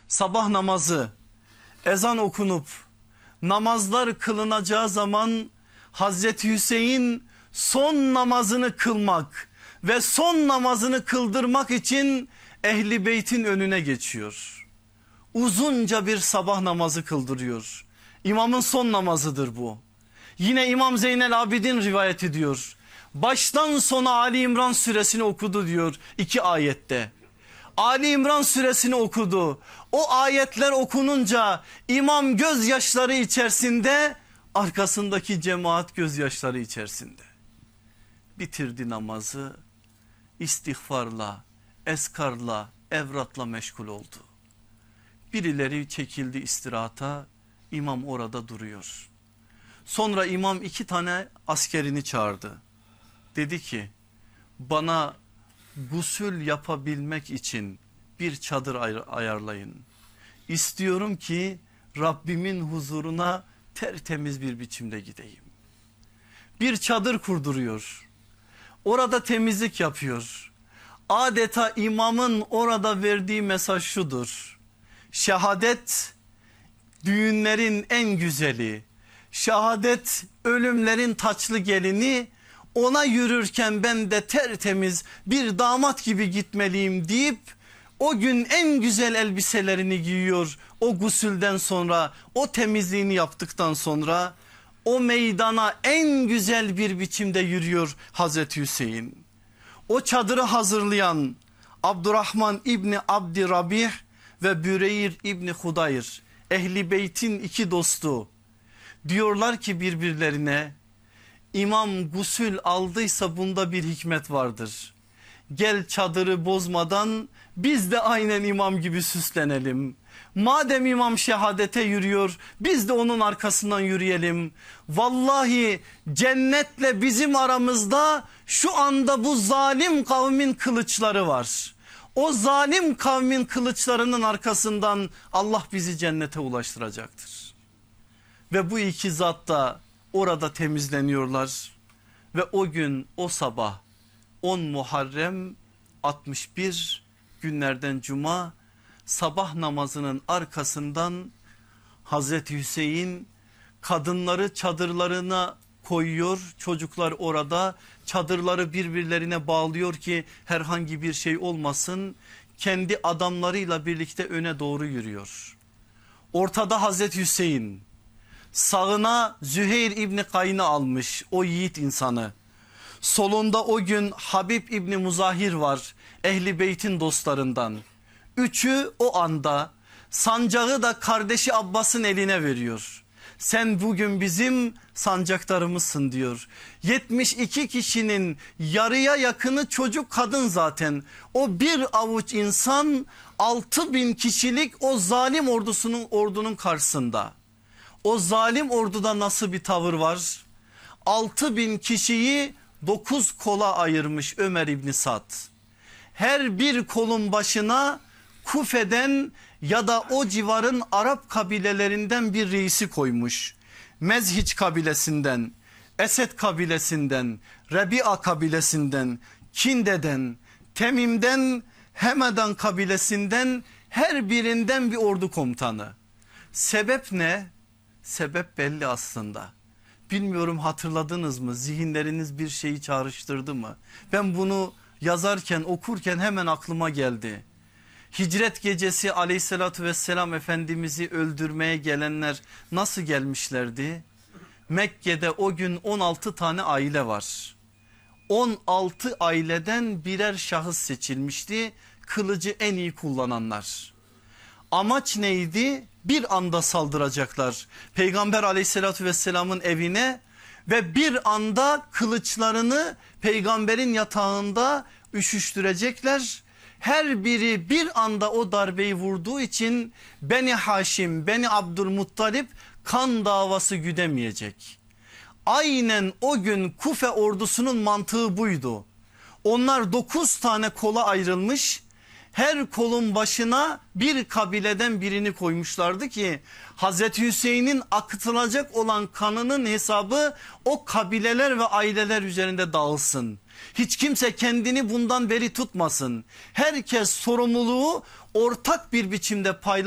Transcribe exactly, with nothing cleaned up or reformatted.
sabah namazı ezan okunup namazlar kılınacağı zaman Hazreti Hüseyin son namazını kılmak ve son namazını kıldırmak için Ehli Beyt'in önüne geçiyor. Uzunca bir sabah namazı kıldırıyor. İmamın son namazıdır bu. Yine İmam Zeynel Abidin rivayet ediyor. Baştan sona Ali İmran suresini okudu diyor iki ayette. Ali İmran suresini okudu. O ayetler okununca imam gözyaşları içerisinde, arkasındaki cemaat gözyaşları içerisinde. Bitirdi namazı, istiğfarla, eskarla, evratla meşgul oldu. Birileri çekildi istirahata, imam orada duruyor. Sonra imam iki tane askerini çağırdı. Dedi ki bana gusül yapabilmek için bir çadır ayarlayın. İstiyorum ki Rabbimin huzuruna tertemiz bir biçimde gideyim. Bir çadır kurduruyor. Orada temizlik yapıyor. Adeta imamın orada verdiği mesaj şudur: şehadet düğünlerin en güzeli, şehadet ölümlerin taçlı gelini, ona yürürken ben de tertemiz bir damat gibi gitmeliyim deyip o gün en güzel elbiselerini giyiyor. O gusülden sonra, o temizliğini yaptıktan sonra o meydana en güzel bir biçimde yürüyor Hazreti Hüseyin. O çadırı hazırlayan Abdurrahman İbni Abdi Rabih ve Büreyr İbni Hudayr, Ehli Beyt'in iki dostu, diyorlar ki birbirlerine, İmam gusül aldıysa bunda bir hikmet vardır. Gel çadırı bozmadan biz de aynen imam gibi süslenelim. Madem imam şehadete yürüyor, biz de onun arkasından yürüyelim. Vallahi cennetle bizim aramızda şu anda bu zalim kavmin kılıçları var. O zalim kavmin kılıçlarının arkasından Allah bizi cennete ulaştıracaktır. Ve bu iki zat da orada temizleniyorlar ve o gün, o sabah on Muharrem altmış bir günlerden cuma, sabah namazının arkasından Hazreti Hüseyin kadınları çadırlarına koyuyor. Çocuklar orada, çadırları birbirlerine bağlıyor ki herhangi bir şey olmasın. Kendi adamlarıyla birlikte öne doğru yürüyor. Ortada Hazreti Hüseyin, sağına Züheyr İbni Kayn'ı almış, o yiğit insanı. Solunda o gün Habib İbni Muzahir var, Ehli Beyt'in dostlarından. Üçü o anda sancağı da kardeşi Abbas'ın eline veriyor. Sen bugün bizim sancaktarımızsın diyor. yetmiş iki kişinin yarıya yakını çocuk, kadın zaten. O bir avuç insan altı bin kişilik o zalim ordusunun ordunun karşısında. O zalim orduda nasıl bir tavır var? altı bin kişiyi dokuz kola ayırmış Ömer İbni Sad. Her bir kolun başına Kufe'den ya da o civarın Arap kabilelerinden bir reisi koymuş. Mezhiç kabilesinden, Esed kabilesinden, Rebi'a kabilesinden, Kinde'den, Temim'den, Hemedan kabilesinden, her birinden bir ordu komutanı. Sebep ne? Sebep belli aslında. Bilmiyorum, hatırladınız mı? Zihinleriniz bir şeyi çağrıştırdı mı? Ben bunu yazarken, okurken hemen aklıma geldi. Hicret gecesi aleyhissalatü vesselam Efendimiz'i öldürmeye gelenler nasıl gelmişlerdi? Mekke'de o gün on altı tane aile var. on altı aileden birer şahıs seçilmişti. Kılıcı en iyi kullananlar. Amaç neydi? Bir anda saldıracaklar Peygamber aleyhissalatü vesselamın evine ve bir anda kılıçlarını peygamberin yatağında üşüştürecekler. Her biri bir anda o darbeyi vurduğu için Beni Haşim, Beni Abdülmuttalip kan davası güdemeyecek. Aynen o gün Kufe ordusunun mantığı buydu. Onlar dokuz tane kola ayrılmış. Her kolun başına bir kabileden birini koymuşlardı ki Hazreti Hüseyin'in akıtılacak olan kanının hesabı o kabileler ve aileler üzerinde dağılsın. Hiç kimse kendini bundan beri tutmasın. Herkes sorumluluğu ortak bir biçimde paylaşsın.